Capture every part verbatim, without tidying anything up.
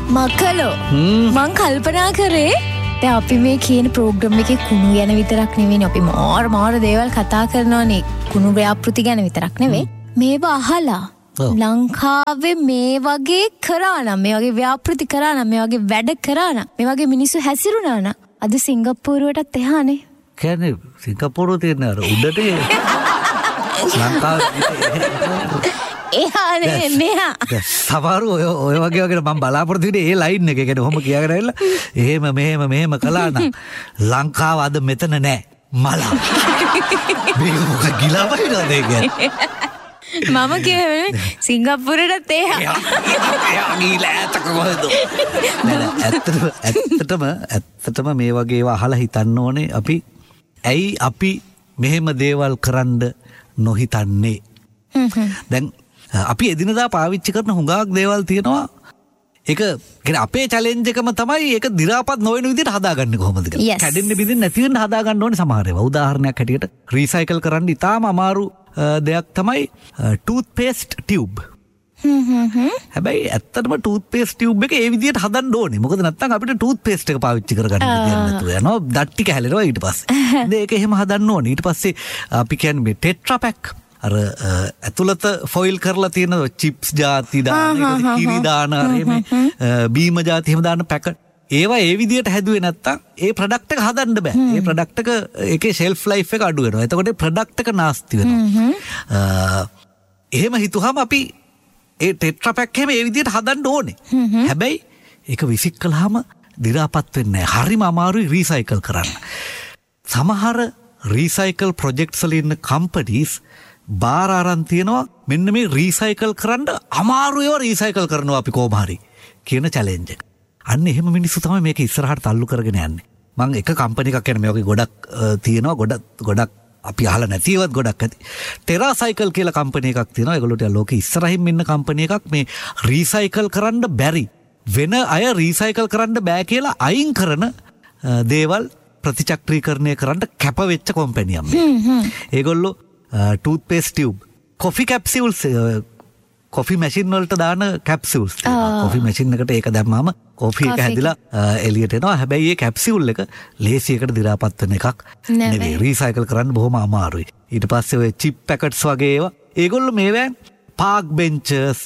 මකලෝ මං කල්පනා කරේ දැන් අපි මේ කියන ප්‍රෝග්‍රෑම් එකේ කුණු ගැන විතරක් නෙවෙයි අපි මාර මාර දේවල් කතා කරනවානේ කුණු ව්‍යාපෘති ගැන විතරක් නෙවෙයි මේව අහලා ලංකාවේ මේ වගේ කරා නම් මේ වගේ ව්‍යාපෘති කරා නම් මේ වගේ වැඩ කරා නම් මේ වගේ මිනිස්සු හැසිරුණා නම් අද සිංගප්පූරුවටත් එහානේ කියන්නේ සිංගප්පූරුව තියෙන අර උඩට ලංකාවේ එහානේ මෙහා සමහර ඔය ඔය වගේ වගේ මම බලාපොරොත්තු වෙන්නේ ඒ ලයින් එක කියන්නේ ඔහොම කියාගෙන ඇවිල්ලා එහෙම මෙහෙම මෙහෙම කළා නම් ලංකාව අද මෙතන නෑ මලා මේක මොකක් ගිලාවයිද ඒක මම කියන්නේ සිංගප්පූරුවටත් එහා එයා ගිලා ඇතක කොහෙද ඇත්තටම ඇත්තටම ඇත්තටම මේ වගේ ඒවා අහලා හිතන්න ඕනේ අපි ඇයි අපි මෙහෙම දේවල් කරන්න නොහිතන්නේ දැන් අපි එදිනදා පාවිච්චි කරන හුඟක් දේවල් තියෙනවා ඒක කියන්නේ අපේ චැලෙන්ජ් එකම තමයි ඒක දි รา පත් නොවන විදිහට හදාගන්නේ කොහොමද කියලා. කැඩෙන්න බින්දෙන්න නැති වෙන්න හදාගන්න ඕනේ සමහර ඒවා. උදාහරණයක් හැටියට රීසයිකල් කරන්න ඉතාම අමාරු දෙයක් තමයි ටූත් පේස්ට් ටියුබ්. හ්ම් හ්ම් හ්ම්. හැබැයි ඇත්තටම ටූත් පේස්ට් ටියුබ් එක ඒ විදිහට හදන්න ඕනේ. මොකද නැත්තම් අපිට ටූත් පේස්ට් එක පාවිච්චි කරගන්න දෙයක් නැතුව යනවා. දත් ටික හැලෙනවා ඊට පස්සේ. ඒක එහෙම හදන්න ඕනේ. ඊට පස්සේ අපි කියන්නේ මේ ටෙට්‍රා පැක් අර ඇතුළත ෆොයිල් කරලා තියෙන චිප්ස් ಜಾති දාන කිරි දාන බීම ಜಾති එහෙම දාන පැකට් ඒවා ඒ විදියට හැදුවේ නැත්තම් ඒ ප්‍රොඩක්ට් එක හදන්න බෑ. ඒ ප්‍රොඩක්ට් එක ඒකේ ෂෙල්ෆ් ලයිෆ් එක අඩු වෙනවා. එතකොට ඒ ප්‍රොඩක්ට් එක නාස්ති වෙනවා. එහෙම හිතුවම අපි ඒ ටෙට්‍රා පැක් එහෙම ඒ විදියට හදන්න ඕනේ. හැබැයි ඒක විසික් කළාම දි รา පත් වෙන්නේ නැහැ. හරිම අමාරුයි රීසයිකල් කරන්න. සමහර රීසයිකල් ප්‍රොජෙක්ට්ස් වල ඉන්න කම්පනීස් බාර අරන් තියෙනවා මෙන්න මේ රීසයිකල් කරන්න අමාරු ඒවා රීසයිකල් කරනවා අපි කොහොම හරි කියන චැලෙන්ජ් එක. අන්න එහෙම මිනිස්සු තමයි මේක ඉස්සරහට තල්ලු කරගෙන යන්නේ. මම එක කම්පැනි එකක් කියන්නේ මේ වගේ ගොඩක් තියෙනවා ගොඩක් ගොඩක් අපි අහලා නැති ඒවත් ගොඩක් ඇති. ටෙරාසයිකල් කියලා කම්පැනි එකක් තියෙනවා. ඒගොල්ලෝ ටික ලෝකෙ ඉස්සරහින් ඉන්න කම්පැනි එකක් මේ රීසයිකල් කරන්න බැරි වෙන අය රීසයිකල් කරන්න බෑ කියලා අයින් කරන දේවල් ප්‍රතිචක්‍රීකරණය කරන්න කැප වෙච්ච කම්පැනියක් මේ. ඒගොල්ලෝ tooth paste tube coffee කැප්සියුල්ස් coffee machine වලට දාන කැප්සියුල්ස් කොෆි මැෂින් එකට ඒක දැම්මම කොෆි එක හැදිලා එළියට එනවා. හැබැයි මේ කැප්සියුල් එක ලේසියකට දි รา පත් වෙන එකක් නෙවෙයි. රීසයිකල් කරන්න බොහොම අමාරුයි. ඊට පස්සේ ඔය චිප් පැකට්ස් වගේ ඒවා ඒගොල්ලෝ මේවා පාක් බෙන්චර්ස්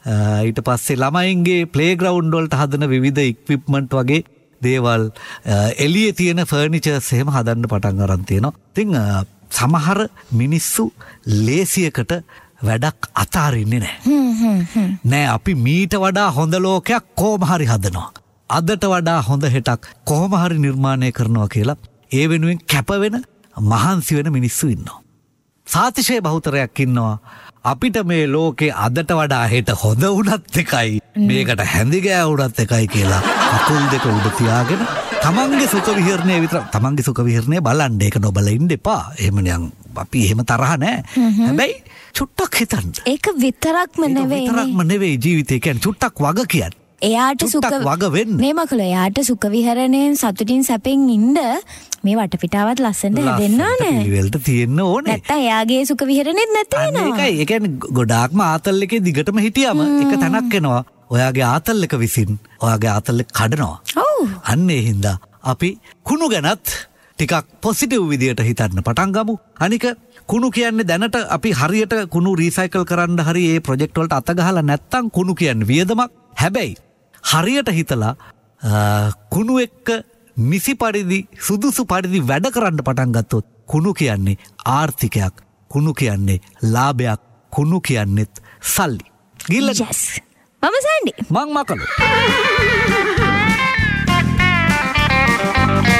ඊට පස්සේ ළමයින්ගේ ප්ලේග්‍රවුන්ඩ් වලට හදන විවිධ ඉක්විප්මන්ට් වගේ දේවල් එළියේ තියෙන ෆර්නිචර්ස් එහෙම හදන්න පටන් අරන් තියෙනවා. ඉතින් සමහර මිනිස්සු ලේසියකට වැඩක් අතාරින්නේ නැහැ. නෑ අපි මීට වඩා හොඳ ලෝකයක් කොහොම හරි හදනවා. අදට වඩා හොඳ හෙටක් කොහොම හරි නිර්මාණය කරනවා කියලා ඒ වෙනුවෙන් කැප වෙන මහන්සි වෙන මිනිස්සු ඉන්නවා. සාතිශය බහුතරයක් ඉන්නවා අපිට මේ ලෝකේ අදට වඩා හෙට හොඳ වුණත් එකයි මේකට හැඳි ගෑවුණත් එකයි කියලා අකුල් දෙක උඩ තියාගෙන තමන්ගේ සුඛ විහරණය විතර තමන්ගේ සුඛ විහරණය බලන්න ඒක නොබල ඉන්න එපා. එහෙම නිකන් අපි එහෙම තරහ නැහැ. හැබැයි චුට්ටක් හිතන්න. ඒක විතරක්ම නෙවෙයි. විතරක්ම නෙවෙයි ජීවිතේ කියන්නේ චුට්ටක් වග කියන්නේ. එයාට සුඛ වග වෙන්න. මේ මකල එයාට සුඛ විහරණයෙන් සතුටින් සැපෙන් ඉන්න මේ වටපිටාවත් ලස්සනට හැදෙන්න ඕනේ. පිළිවෙලට තියෙන්න ඕනේ. නැත්තම් එයාගේ සුඛ විහරණෙත් නැති වෙනවා. ඒකයි. ඒ කියන්නේ ගොඩාක්ම ආතල් එකේ දිගටම හිටියම එක තැනක් එනවා. ඔයාගේ ආතල් එක විසින් ඔයාගේ ආතල් එක කඩනවා. ඔව්. අන්න ඒ හින්දා අපි කුණු ගැනත් ටිකක් පොසිටිව් විදියට හිතන්න පටන් ගමු. අනික කුණු කියන්නේ දැනට අපි හරියට කුණු රීසයිකල් කරන්න හරි ඒ ප්‍රොජෙක්ට් වලට අත ගහලා නැත්තම් කුණු කියන්නේ වියදමක්. හැබැයි හරියට හිතලා කුණු එක්ක නිසි පරිදි සුදුසු පරිදි වැඩ කරන්න පටන් ගත්තොත් කුණු කියන්නේ ආර්ථිකයක්. කුණු කියන්නේ ලාභයක්. කුණු කියන්නේත් සල්ලි. ගිල්ල. yes. මම සෑන්ඩි. මං මකලු.